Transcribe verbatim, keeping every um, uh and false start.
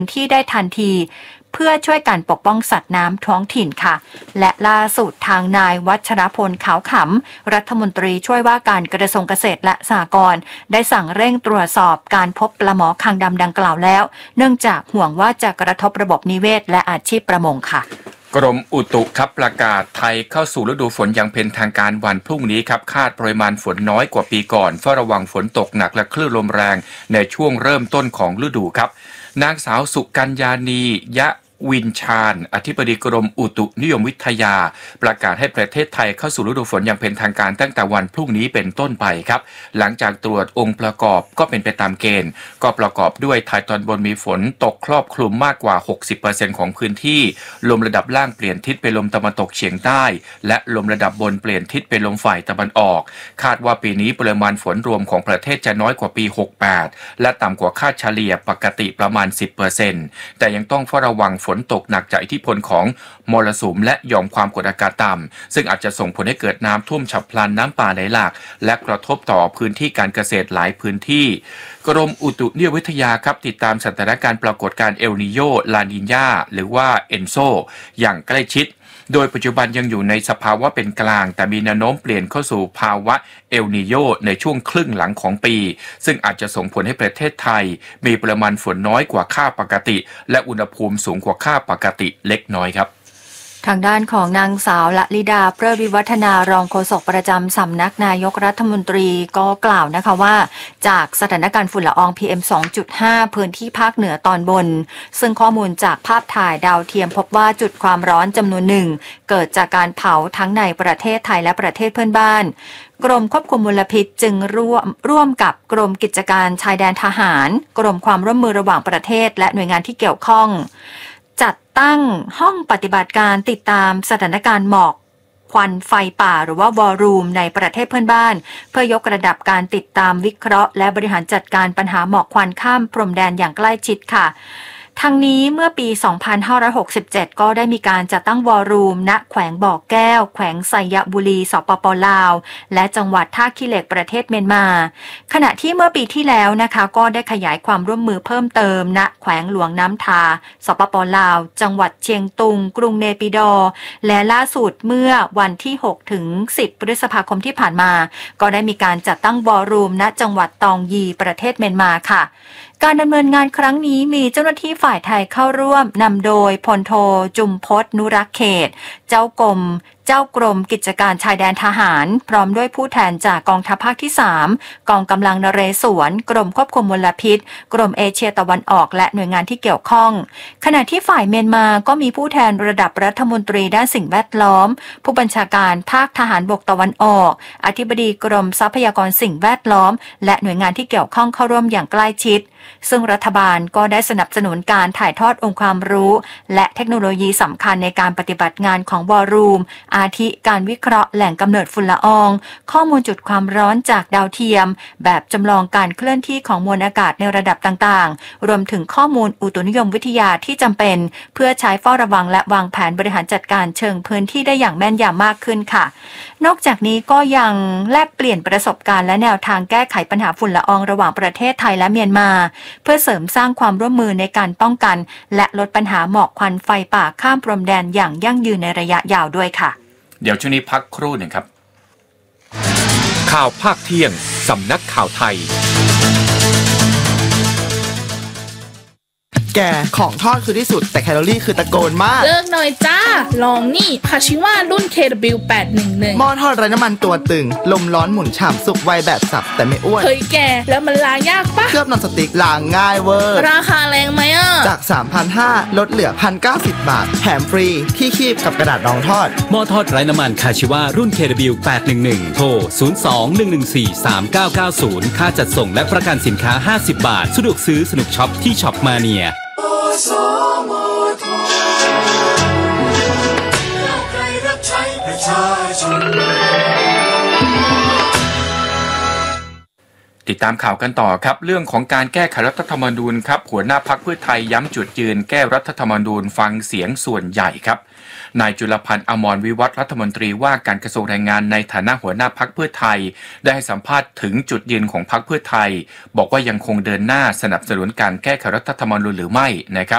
ที่ได้ทันทีเพื่อช่วยกันปกป้องสัตว์น้ำท้องถิ่นค่ะและล่าสุดทางนายวัชรพลขาวขำรัฐมนตรีช่วยว่าการกระทรวงเกษตรและสหกรณ์ได้สั่งเร่งตรวจสอบการพบปลาหมอคางดำดังกล่าวแล้วเนื่องจากห่วงว่าจะกระทบระบบนิเวศและอาชีพประมงค่ะกรมอุตุครับประกาศไทยเข้าสู่ฤดูฝนอย่างเป็นทางการวันพรุ่งนี้ครับคาดปริมาณฝนน้อยกว่าปีก่อนเฝ้าระวังฝนตกหนักและคลื่นลมแรงในช่วงเริ่มต้นของฤดูครับนางสาวสุกัญญานียะวินชาญอธิบดีกรมอุตุนิยมวิทยาประกาศให้ประเทศไทยเข้าสู่ฤดูฝนอย่างเป็นทางการตั้งแต่วันพรุ่งนี้เป็นต้นไปครับหลังจากตรวจองค์ประกอบก็เป็นไปตามเกณฑ์ก็ประกอบด้วยไทยตอนบนมีฝนตกครอบคลุมมากกว่า หกสิบเปอร์เซ็นต์ ของพื้นที่ลมระดับล่างเปลี่ยนทิศเป็นลมตะวันตกเฉียงใต้และลมระดับบนเปลี่ยนทิศเป็นลมฝ่ายตะวันออกคาดว่าปีนี้ปริมาณฝนรวมของประเทศจะน้อยกว่าปีหกสิบแปดและต่ำกว่าค่าเฉลี่ยปกติประมาณ สิบเปอร์เซ็นต์ แต่ยังต้องเฝ้าระวังฝนตกหนักจากอิทธิพลของมรสุมและหย่อมความกดอากาศต่ำซึ่งอาจจะส่งผลให้เกิดน้ำท่วมฉับพลันน้ำป่าไหลหลากและกระทบต่อพื้นที่การเกษตรหลายพื้นที่กรมอุตุนิยมวิทยาครับติดตามสถานการณ์ปรากฏการณ์เอลนีโญลานีญาหรือว่าเอนโซอย่างใกล้ชิดโดยปัจจุบันยังอยู่ในสภาวะเป็นกลางแต่มีแนวโน้มเปลี่ยนเข้าสู่ภาวะเอลนีโญในช่วงครึ่งหลังของปีซึ่งอาจจะส่งผลให้ประเทศไทยมีปริมาณฝนน้อยกว่าค่าปกติและอุณหภูมิสูงกว่าค่าปกติเล็กน้อยครับทางด้านของนางสาวละลิดาเปรอะวิวัฒนารองโฆษกประจำสำนักนายกรัฐมนตรีก็กล่าวนะคะว่าจากสถานการณ์ฝุ่นละออง พี เอ็ม สองจุดห้า พื้นที่ภาคเหนือตอนบนซึ่งข้อมูลจากภาพถ่ายดาวเทียมพบว่าจุดความร้อนจำนวนหนึ่งเกิดจากการเผาทั้งในประเทศไทยและประเทศเพื่อนบ้านกรมควบคุมมลพิษจึงร่วมร่วมกับกรมกิจการชายแดนทหารกรมความร่วมมือระหว่างประเทศและหน่วยงานที่เกี่ยวข้องจัดตั้งห้องปฏิบัติการติดตามสถานการณ์หมอกควันไฟป่าหรือว่าวอรูมในประเทศเพื่อนบ้านเพื่อยกระดับการติดตามวิเคราะห์และบริหารจัดการปัญหาหมอกควันข้ามพรมแดนอย่างใกล้ชิดค่ะทั้งนี้เมื่อปี สองพันห้าร้อยหกสิบเจ็ด ก็ได้มีการจัดตั้งวอรูมณแขวงบ่อแก้วแขวงไซยบุรีสปป.ลาวและจังหวัดท่าขี้เหล็กประเทศเมียนมาขณะที่เมื่อปีที่แล้วนะคะก็ได้ขยายความร่วมมือเพิ่มเติมณแขวงหลวงน้ำทาสปป.ลาวจังหวัดเชียงตุงกรุงเนปิดอร์และล่าสุดเมื่อวันที่หกถึงสิบพฤษภาคมที่ผ่านมาก็ได้มีการจัดตั้งวอรูมณจังหวัดตองยีประเทศเมียนมาค่ะการดำเนินงานครั้งนี้มีเจ้าหน้าที่ฝ่ายไทยเข้าร่วมนำโดยพลโทจุมพจน์นุรักษ์เขตเจ้ากรมเจ้ากรมกิจการชายแดนทหารพร้อมด้วยผู้แทนจากกองทัพภาคที่สามกองกำลังนเรศวรกรมควบคุมมลพิษกรมเอเชียตะวันออกและหน่วยงานที่เกี่ยวข้องขณะที่ฝ่ายเมียนมาก็มีผู้แทนระดับรัฐมนตรีด้านสิ่งแวดล้อมผู้บัญชาการภาคทหารบกตะวันออกอธิบดีกรมทรัพยากรสิ่งแวดล้อมและหน่วยงานที่เกี่ยวข้องเข้าร่วมอย่างใกล้ชิดซึ่งรัฐบาลก็ได้สนับสนุนการถ่ายทอดองค์ความรู้และเทคโนโลยีสำคัญในการปฏิบัติงานของวอรูมอาทิการวิเคราะห์แหล่งกำเนิดฝุ่นละอองข้อมูลจุดความร้อนจากดาวเทียมแบบจำลองการเคลื่อนที่ของมวลอากาศในระดับต่างๆรวมถึงข้อมูลอุตุนิยมวิทยาที่จำเป็นเพื่อใช้เฝ้าระวังและวางแผนบริหารจัดการเชิงพื้นที่ได้อย่างแม่นยำมากขึ้นค่ะนอกจากนี้ก็ยังแลกเปลี่ยนประสบการณ์และแนวทางแก้ไขปัญหาฝุ่นละอองระหว่างประเทศไทยและเมียนมาเพื่อเสริมสร้างความร่วมมือในการป้องกันและลดปัญหาหมอกควันไฟป่าข้ามพรมแดนอย่างยั่งยืนในระยะยาวด้วยค่ะเดี๋ยวช่วงนี้พักครู่หนึ่งครับข่าวภาคเที่ยงสำนักข่าวไทยแกของทอดคือที่สุดแต่แคลอรี่คือตะโกนมากเลิกหน่อยจ้าลองนี่คาชิว่ารุ่น เค ดับเบิลยู แปดหนึ่งหนึ่งหม้อทอดไร้น้ำมันตัวตึงลมร้อนหมุนฉ่ำสุกไวแบบสับแต่ไม่อ้วนเฮ้ยแกแล้วมันล้างยากปะเคลือบนอนสติ๊กล้างง่ายเวอร์ราคาแรงไหมอ่ะจาก สามพันห้าร้อย ลดเหลือ หนึ่งพันเก้าสิบ บาทแถมฟรีที่คีบกับกระดาษรองทอดหม้อทอดไร้น้ำมันคาชิว่ารุ่น เค ดับเบิลยู แปดหนึ่งหนึ่ง โทรศูนย์ สอง หนึ่ง หนึ่ง สี่ สาม เก้า เก้า ศูนย์ค่าจัดส่งและประกันสินค้าห้าสิบบาทสะดวกซื้อสนุกช็อปที่ช็อปมาเนียติดตามข่าวกันต่อครับเรื่องของการแก้ไขรัฐธรรมนูญครับหัวหน้าพรรคเพื่อไทยย้ำจุดยืนแก้รัฐธรรมนูญฟังเสียงส่วนใหญ่ครับนายจุลพันธ์อมรวิวัฒน์รัฐมนตรีว่าการกระทรวงแรงงานในฐานะหัวหน้าพรรคเพื่อไทยได้ให้สัมภาษณ์ถึงจุดยืนของพรรคเพื่อไทยบอกว่ายังคงเดินหน้าสนับสนุนการแก้ไขรัฐธรรมนูญหรือไม่นะครับ